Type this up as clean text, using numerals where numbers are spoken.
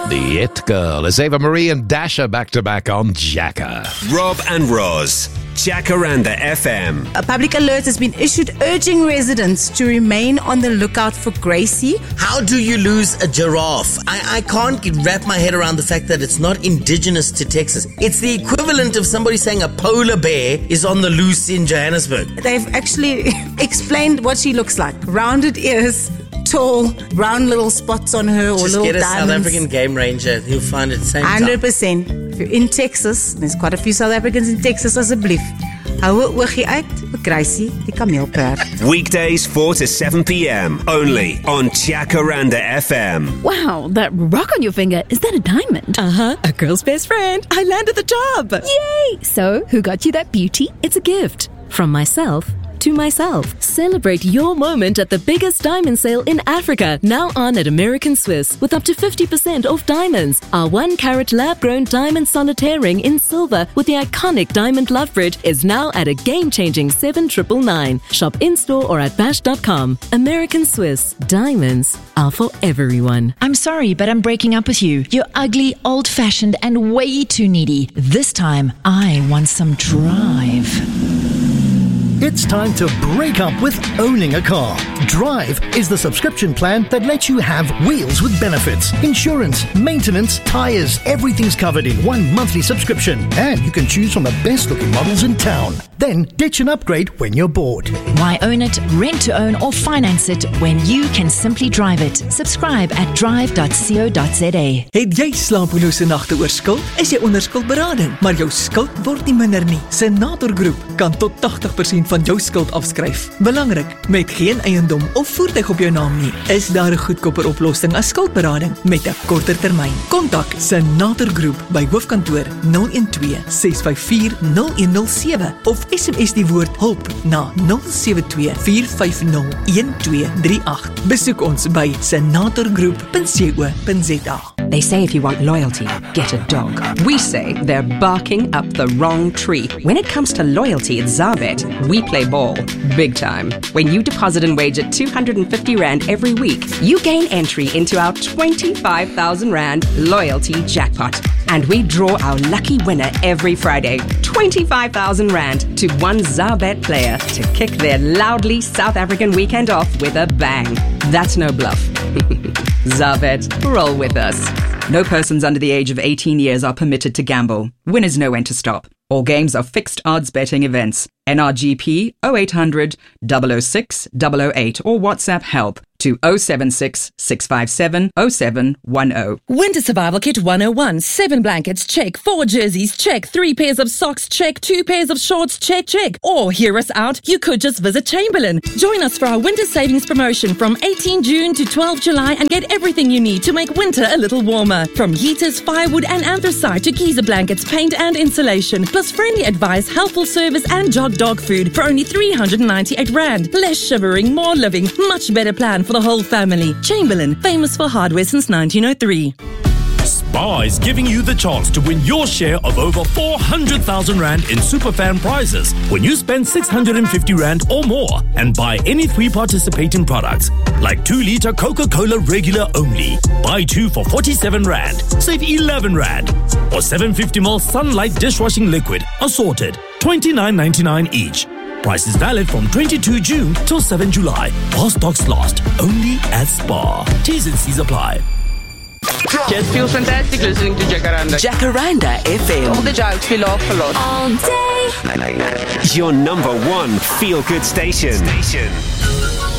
The It Girl is Ava Marie and Dasha back-to-back on Jacker. Rob and Roz, Jacaranda FM. A public alert has been issued urging residents to remain on the lookout for Gracie. How do you lose a giraffe? I can't wrap my head around the fact that it's not indigenous to Texas. It's the equivalent of somebody saying a polar bear is on the loose in Johannesburg. They've actually explained what she looks like. Rounded ears, tall, brown little spots on her, or Just little get a diamonds. South African game ranger. He'll find it the same time. 100%. If you're in Texas, there's quite a few South Africans in Texas, asseblief. Hou 'n oogie uit vir Gracie, die kameelperd. Weekdays 4 to 7 p.m. only on Jacaranda FM. Wow, that rock on your finger, is that a diamond? A girl's best friend. I landed the job. Yay! So, who got you that beauty? It's a gift from myself to myself. Celebrate your moment at the biggest diamond sale in Africa, now on at American Swiss, with up to 50% off diamonds. Our 1-carat lab-grown diamond solitaire ring in silver with the iconic diamond love bridge is now at a game-changing $7,999. Shop in-store or at bash.com. American Swiss. Diamonds are for everyone. I'm sorry, but I'm breaking up with you. You're ugly, old-fashioned, and way too needy. This time, I want some drive. It's time to break up with owning a car. Drive is the subscription plan that lets you have wheels with benefits, insurance, maintenance, tires, everything's covered in one monthly subscription. And you can choose from the best looking models in town. Then ditch and upgrade when you're bored. Why own it, rent to own, or finance it when you can simply drive it? Subscribe at drive.co.za. Het jy slapelose nagte oor skuld? Is jy onder skuldberading, maar jou skuld word nie minder nie? Senator Groep kan tot 80% van jou skuld afskryf. Belangrik, met geen eiendom of voertuig op jou naam nie, is daar 'n goedkoper oplossing as skuldberading met 'n korter termyn. Kontak Senator Groep by hoofkantoor 012-654-0107 of SMS die woord hulp na 072-450-1238. Besoek ons by senatorgroep.co.za. They say if you want loyalty, get a dog. We say they're barking up the wrong tree. When it comes to loyalty at Zabet, we play ball. Big time. When you deposit and wager 250 Rand every week, you gain entry into our 25,000 Rand loyalty jackpot. And we draw our lucky winner every Friday. 25,000 Rand to one Zabet player to kick their loudly South African weekend off with a bang. That's no bluff. Zabet, roll with us. No persons under the age of 18 years are permitted to gamble. Winners know when to stop. All games are fixed odds betting events. NRGP 0800 006 008 or WhatsApp help to 076 657 0710. Winter Survival Kit 101. 7 blankets, check. 4 jerseys, check. 3 pairs of socks, check. 2 pairs of shorts, check, check. Or hear us out, you could just visit Chamberlain. Join us for our winter savings promotion from 18 June to 12 July and get everything you need to make winter a little warmer. From heaters, firewood and anthracite to Giza blankets, paint and insulation. Plus friendly advice, helpful service and jog dog food for only 398 Rand. Less shivering, more living, much better plan for the whole family. Chamberlain, famous for hardware since 1903. Spar is giving you the chance to win your share of over 400,000 Rand in Superfan prizes when you spend 650 Rand or more and buy any 3 participating products, like 2-litre Coca-Cola regular only. Buy 2 for 47 Rand, save 11 Rand. Or 750ml Sunlight dishwashing liquid, assorted, 29.99 each. Price is valid from 22 June till 7 July. While stocks last, only at Spar. T's and C's apply. Just feels fantastic listening to Jacaranda. Jacaranda FM. All the jokes we laugh a lot. All day. Your number one feel-good station.